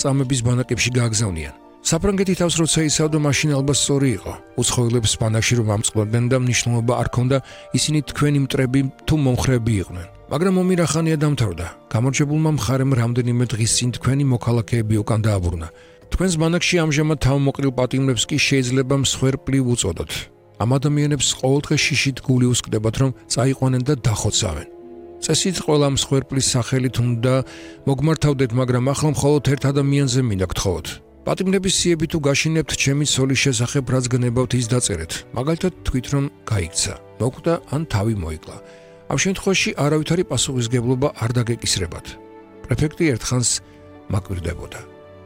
წამების ბანაკებში გააგზავნიან. საფრანგეთი თავს როცა იცავდა, მაშინ ალბათ სწორი იყო. უცხოელებს ბანაკში რომ ამწყობდნენ და მნიშვნელობა არ ქონდა, ისინი თქვენი მტრები თუ მომხრეები იყვნენ. მაგრამ ომი რახანია დამთავრდა. გამარჯვებულმა მხარემ რამდენიმე დღის წინ თქვენი მოქალაქეები უკან დააბრუნა. თქვენს ბანაკში ამჟამად თავმოყრილ პატიმრებს კი შეიძლება მსხვერპლი უწოდოთ. ამ ადამიანებს ყოველდღე შიშით გული უსკდებათ, რომ წაიყვანენ და დახოცავენ. წესით ყველა მსხვერპლის სახელით უნდა მოგმართავდეთ, მაგრამ ახლა მხოლოდ ერთ ადამიანზე მინდა გთხოვოთ. პატიმრების სიები თუ გაშინებთ ჩემი ცოლის შესახებ, რაც გნებავთ, ის დაწერეთ. მაგალითად თქვით, რომ გაიქცა, მოკვდა ან თავი მოიკლა. ამ შემთხვევაში არავითარი პასუხისგებლობა არ დაგეკისრებათ. პრეფექტი ერთხანს მაკვირდებოდა.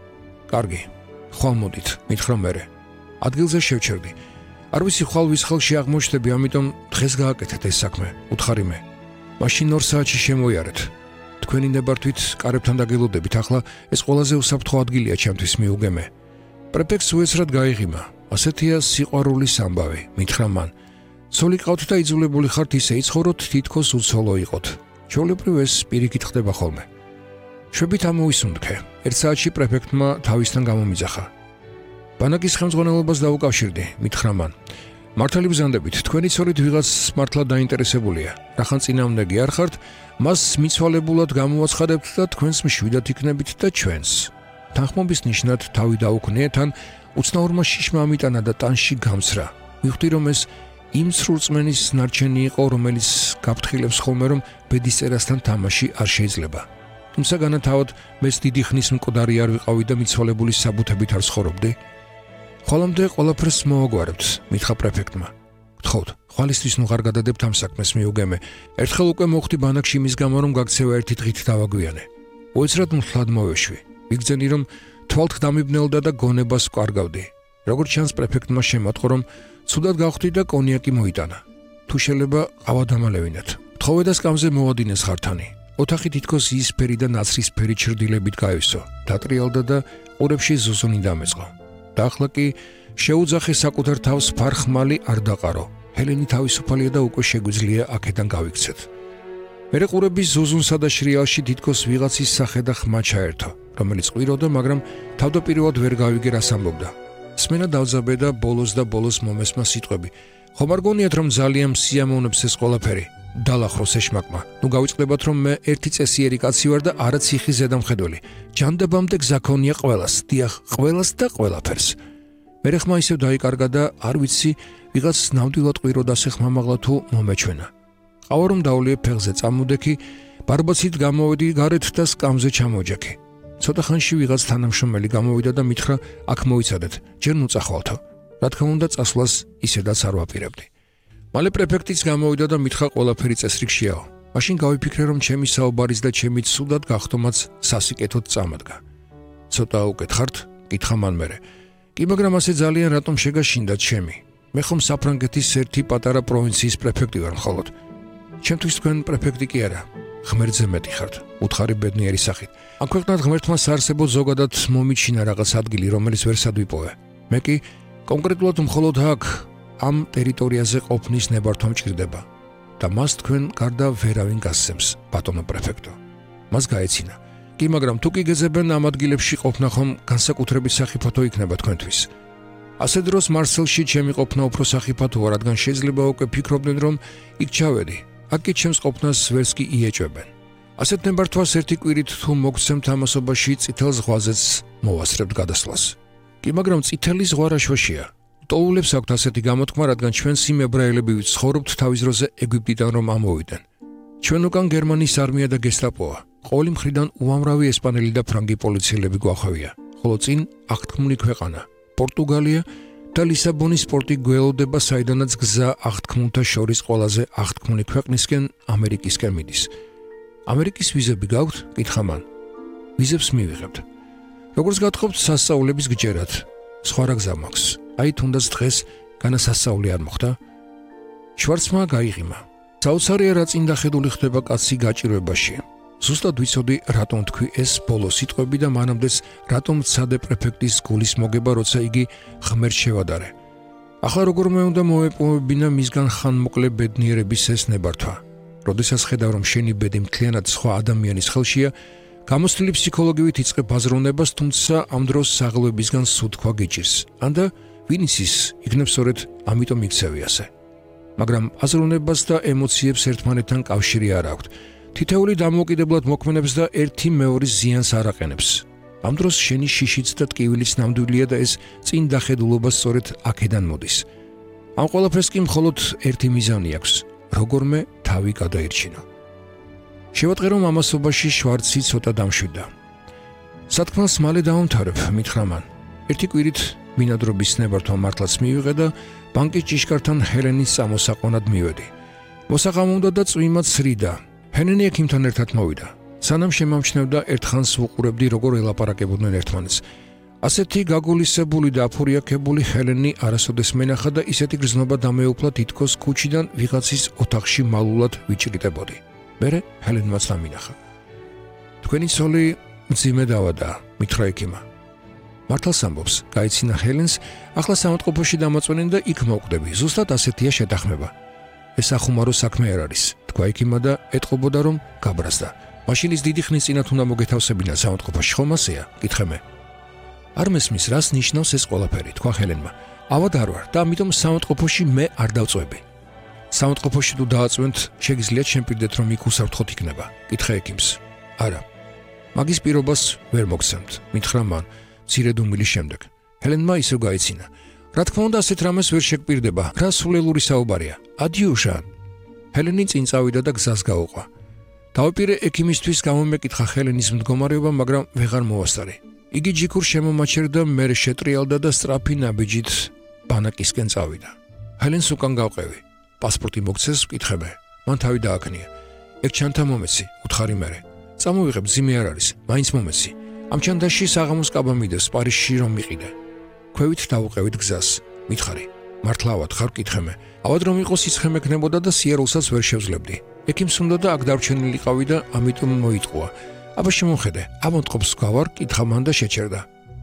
კარგი, ხვალ მოდით, მითხრა მერე. ადგილზე შევჩერდი. არ ვიცი ხვალ ვის ხელში აღმოჩნდები, ამიტომ დღეს გააკეთეთ ეს საქმე, უთხარი მე. მაშინ 2 საათში შემოიარეთ. თქვენი ნებართვით კარებთან დაგელოდებით, ახლა ეს ყველაზე უსაფრთხო ადგილია ჩემთვის, მიუგე მე. პრეფექტს უეცრად გაიღიმა. ასეთია სიყვარულის ამბავი, მითხრა მან. ცოლი ყავთ და იძულებული ხართ ისე იცხოვროთ, თითქოს უცოლო იყოთ. ჩვეულებრივ ეს პირიქით ხდება ხოლმე. შვებით ამოვისუნთქე. 1 საათში პრეფექტმა თავისთან გამომიძახა. ბანაკის ხელმძღვანელობას დაუკავშირდი, მითხრა მან. მართალი ბრძანდებით, თქვენი ცოლით ვიღაც მართლა დაინტერესებულია. რახან წინააღმდეგი არ ხართ, მას მიცვალებულად გამოვაცხადებთ და თქვენს მშვიდად იქნებით და ჩვენს. თანხმობის ნიშნად თავი დაუქნიეთ, ან უცნაურმა შიშმა ამიტანა და ტანში გამცრა. მივხვდი, რომ ეს იმ სრულწმენის ნარჩენი იყო, რომელიც გაფრთხილებს ხოლმე, რომ ბედისწერასთან თამაში არ შეიძლება. თუმცა განათავად მეც დიდი ხნის მკვდარი არ ვიყავი და მიცვალებულის საბუთებით არ ცხოვრობდი. ხოლამდე ყველაფერს მოაგვარებთ, მითხრა პრეფექტმა. გთხოვთ, ხვალისთვის ნუ ღარ გადადებთ ამ საქმეს, მიუგე მე. ერთხელ უკვე მოხვდი ბანაკში იმის გამო, რომ გაქცევა ერთი დღით დავაგვიანე. უეცრად მთლად მოვეშვი. ვიგრძენი, რომ თვალთ დამიბნელდა და გონებას ვკარგავდი. როგორც ჩანს, პრეფექტმა შემატყო, რომ ცუდად გავხდი და კონიაკი მოიტანა. თუ შეიძლება ყავადამალევინეთ. თხოვე და სკამზე მოვადინეს ხართანი. ოთახი თითქოს იისფერი და ნაცრისფერი ჩრდილებით გაივსო. დატრიალდა და ყურებში ზუზუნი დამეწყო. და ახლა კი შეუძახე საკუთარ თავს ფარხმალი არ დაყარო. ჰელენი თავისუფალია და უკვე შეგვიძლია აქედან გავიქცეთ. მერე ყურების ზუზუნსა და შრიალში თითქოს ვიღაცის სახე და ხმა ჩაერთო, რომელიც ყვიროდა, მაგრამ თავდაპირველად ვერ გავიგე რას ამბობდა. სმენა დავძაბე და ბოლოს მომესმა სიტყვები. ხომ არ გონიათ, რომ ძალიან სიამოვნებს ეს ყველაფერი? დალახროს ეშმაკმა. ნუ გავიწყდებათ, რომ მე ერთი წესიერი კაცი ვარ და არა ციხის ზედამხედველი. ჯანდაბამდე გზაქონია ყველას, დიახ, ყველას და ყველაფერს. მერე ხმა ისევ დაიკარგა და არ ვიცი, ვიღაც ნამდვილად ყვიროდა სეხმამაღლა თუ მომეჩვენა. ყავა რომ დავლიე ფეხზე წამოდექი, ბარბაცით გამოვედი გარეთ და სკამზე ჩამოჯექი. ცოტა ხანში ვიღაც თანამშრომელი გამოვიდა და მითხრა, აქ მოიცადეთ, ჯერ ნუ წახვალთო. რა თქმა უნდა, წასვლას ისედაც არ ვაპირებდი. მალე პრეფექტიც გამოვიდა და მითხრა, ყველაფერი წესრიგშიაო. მაშინ გავიფიქრე, რომ ჩემი საუბარის და ჩემი ცუდად გახტომაც სასიკეთოდ წამადგა. ცოტა უკითხართ, კითხა მან მერე. კი, მაგრამ ასე ძალიან რატომ შეგაშინდათ ჩემი? მე ხომ საფრანგეთის ერთი პატარა პროვინციის პრეფექტი ვარ მხოლოდ. ჩემთვის თქვენ პრეფექტი კი არა, ღმერთზე მეტი ხართ, უთხარი ბედნიერი სახით. ამ ქვეყნად ღმერთმა საარსებოდ ზოგადად მომიჩინა რაღაც ადგილი, რომელიც ვერ სადვიპოვე. მე კი კონკრეტულად მხოლოდ აქ ამ ტერიტორიაზე ყოფნის ნებართვა მჭირდება და მას თქვენ გარდა ვერავინ გასცემს, ბატონო პრეფექტო. მას გაეცინა. კი, მაგრამ თუ კი გეძებენ ამ ადგილებში ყოფნა, ხომ განსაკუთრებით სახიფათო იქნება თქვენთვის. ასე დროს მარსელში ჩემი ყოფნა უფრო სახიფათოა, რადგან შეიძლება უკვე ფიქრობდნენ, რომ იქ ჩავედი. აქ კი ჩემს ყოფნას ვერც კი იეჭვებენ. ასეთ ნებართვას ერთი კვირით თუ მოგცემთ ამასობაში, წითელ ზღვაზეც მოვასწრებთ გადასვლას. კი, მაგრამ წითელი ზღვა რაშვაშია. ტოულებს აქვთ ასეთი გამოთქმა, რადგან ჩვენს იმ ებრაელები ვიცხოვრობთ თავის დროზე ეგვიპტიდან რომ ამოვიდნენ. ჩვენ უკან გერმანიის არმია და გესტაპოა. ყოველი მხრიდან უამრავი ესპანელი და ფრანგი პოლიციელები გვახვევია. ხოლო წინ აღთქმული ქვეყანა, პორტუგალია და ლისაბონის პორტი გველოდება, საიდანაც გზა აღთქმულთა შორის ყველაზე აღთქმული ქვეყნისკენ, ამერიკისკენ მიდის. ამერიკის ვიზები გაქვთ? კითხა მან. ვიზებს მივიღებთ. როგორც გათხოვთ, სასწაულების გჯერათ. სხვა რა გზა მაქვს? აი, თუნდაც დღეს განასასწაული არ მოხდა? შვარცმა გაიღიმა. საოცარია, რა წინ დახედული ხდება კაცი გაჭირვებაში. ზუსტად ვიცოდი, რატომ თქვი ეს ბოლო სიტყვები და მანამდეც რატომ მცადე პრეფექტის გულის მოგება, როცა იგი ღმერთს შევადარე. ახლა როგორმე უნდა მოეპოვებინა მისგან ხანმოკლე ბედნიერების ეს ნებართვა. როდესაც ხედავ, რომ შენი ბედი მთლიანად სხვა ადამიანის ხელშია, გამოცდილი ფსიქოლოგივით იწყებ აზროვნებას, თუმცა ამ დროს საღლოებისგან სულ თქვა გიჭირს. ანდა ვინ იცის, იქნებ სწორედ ამიტომ იქცევი ასე. მაგრამ აზროვნებას და ემოციებს ერთმანეთთან კავშირი არ აქვთ. თითეული დამოუკიდებლად მოქმედებს და ერთი მეორის ზიანს არ აყენებს. ამ დროს შენი შიშიც და ტკივილიც ნამდვილია და ეს წინ დახედულობა სწორედ აქედან მოდის. ამ ყველაფერს კი მხოლოდ ერთი მიზანი აქვს, როგორმე თავი გადაირჩინო. შევატყე რომ ამასობაში შვარცი ცოტა დამშვიდა. სათქმელს მალე დავამთავრებ, მითხრა მან. ერთი კვირით ბინადრობის ნებართვა მართლაც მივიღე და ბანკის ჭიშკართან ჰელენის წამოსაყვანად მივედი. მოსაყავ უნდა და წვიმაც სრიდა. ჰელენი ექიმთან ერთად მოვიდა. სანამ შემამჩნევდა ერთხანს ვუყურებდი როგორ ელაპარაკებოდნენ ერთმანეთს. ასეთი გაგულისებული და აფორიაქებული ჰელენი არასოდეს მენახა და ისეთი გრძნობა დამეუფლა თითქოს ქუჩიდან ვიღაცის ოთახში მალულად ვიჭრიტებოდი. მერე ჰელენმაც დამინახა. თქვენი ცოლი მძიმე დავადაა, მითხრა ექიმა. მართალს ამბობს, გაიცინა ჰელენს, ახლა სამოწყოფოში დამაწვენენ და იქ მოვკვდები. ზუსტად ასეთია შეთანხმება. ეს ახუმარო საქმე არ არის, თქვა ექიმა და ეტყობოდა რომ გაბრაზდა. მაშინ ის დიდი ხნის წინათ უნდა მოგეთავსებინა სამოწყოფოში, ხომ ასეა? კითხე მე. არ მესმის, რას ნიშნავს ეს ყველაფერი, თქვა ჰელენმა. ავად არ ვარ და ამიტომ სამოწყოფოში მე არ დავწვევი. სამოწყოფოში თუ დააწვენთ, შეგიძლიათ შემპირდეთ რომ იქ უსაფრთხოდ იქნება. კითხე ექიმს. არა. მაგის პირობას ვერ მოგცემთ, მითხრა მან, მცირე დუმილის შემდეგ. ჰელენმა ისევ გაიცინა. რა თქმა უნდა, ასეთ რამეს ვერ შეგპირდება. რა სულელური საუბარია. ადიუ ჟან. ჰელენი წინ წავიდა და გზას გაუყვა. დავაპირე ექიმისთვის გამომეკითხა ჰელენის მდგომარეობა, მაგრამ ვეღარ მოვასწარი. იგი ჯიქურ შემომაჩერდა, მერე შეტრიალდა და სწრაფი ნაბიჯით ბანაკისკენ წავიდა. ჰელენს უკან გავყევი. პასპორტი მოგცეს, ვკითხე. მან თავი დააქნია. ეგ ჩანთა მომეცი, უთხარი მერე. წამოვიღებ, ძიმე არ არის, მაინც მომეცი. ამ ჩანდაში საღამოს კაბა მიდევს, პარიზში რომ მიყიდე. ქვევით დავუყევით გზას. მითხარი, მართლა ავად ხარ, ვკითხე. ავად რომ იყოს სიცხე მექნებოდა და სიარულსაც ვერ შევძლებდი. ექიმს უნდა და აქ დარჩენილიყავი და ამიტომ მოიტყუა. აბა შემოხედე, ამონტყოფს გავარ, კითხა მან და შეჩერდა.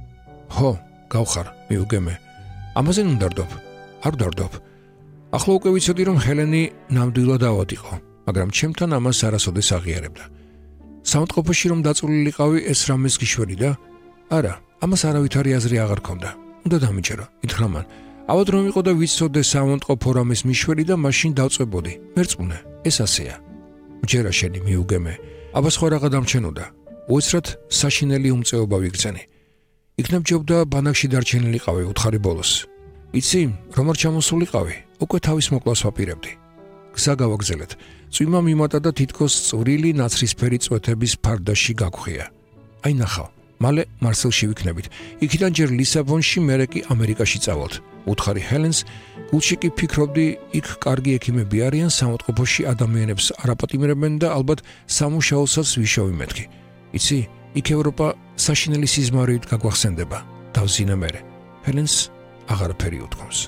ხო, გავხარ, მიუგემე. ამაზე ნუ დარდობ. არ დარდობ. ახლა უკვე ვიცოდი რომ ჰელენი ნამდვილად ავად იყო, მაგრამ ჩემთან ამას არასოდეს აღიარებდა. სამოწყოფოში რომ დაწვრილიყავი, ეს რამეს გიშვერიდა? არა, ამას არავითარი აზრი აღარ ქონდა. უნდა დამიჯერო, მითხრა მან. ავად რომ იყო და ვიცოდე სამოწყოფო რამეს მიშვერი და მაშინ დავწვებოდი. მერწმუნე, ეს ასეა. მჯერა შენი, მიუგემე. აბა სხვა რაღა დამჩენოდა. უეცრად საშინელი უმწეობა ვიგრძენი. იქნებ ჯობდა ბანაკში დარჩენილიყავი უთხარი ბოლოს. იცი, რომ არ ჩამოსულიყავი, უკვე თავის მოკლას ვაპირებდი. გზა გავაგზელეთ. წვიმა მიმატა და თითქოს წვრილი ნაცრისფერი წვეთების ფარდაში გაგვხია. აი ნახავ, მალე მარსელში ვიქნებით. იქიდან ჯერ ლისაბონში, მერე კი ამერიკაში წავალთ. უთხარი ჰელენს, გულში კი ფიქრობდი, იქ კარგი ექიმები არიან, სამოწყოფოში ადამიანებს არაპატიმრებენ და ალბათ სამუშაოსაც ვიშოვი მეთქი. იცი, იქ ევროპა საშინელი სიზმარით გაგვახსენდება. დავზინა მერე. ჰელენს აღარაფერი უთქვამს.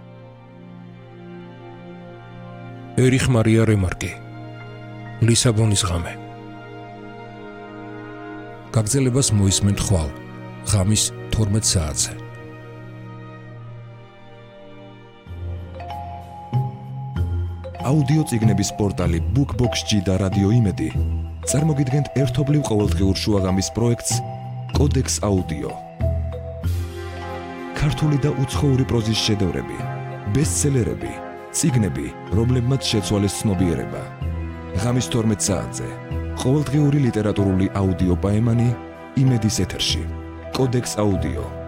ერიხ მარია რემარკი. ლისაბონის ღამე. გაგზელებას მოისმენთ ხვალ, ღამის 12 საათზე. აუდიო წიგნების პორტალი BookBox-G და რადიო იმედი წარმოგიდგენთ ერთობლივ ყოველდღიურ შუაღამის პროექტს კოდექს აუდიო. ქართული და უცხოური პროზის შედევრები, ბესტსელერები, წიგნები, რომლებმაც შეცვალეს ცნობიერება. ღამის 12 საათზე ყოველდღიური ლიტერატურული აუდიო პაემანი იმედის ეთერში. კოდექს აუდიო.